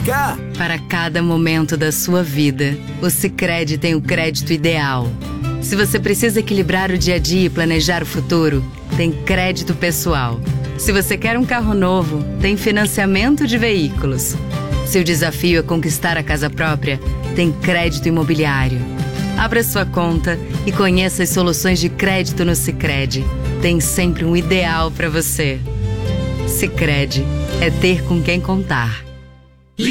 cá! Para cada momento da sua vida, o Sicredi tem o crédito ideal. Se você precisa equilibrar o dia a dia e planejar o futuro, tem crédito pessoal. Se você quer um carro novo, tem financiamento de veículos. Se o desafio é conquistar a casa própria, tem crédito imobiliário. Abra sua conta e conheça as soluções de crédito no Sicredi. Tem sempre um ideal para você. Sicredi é ter com quem contar.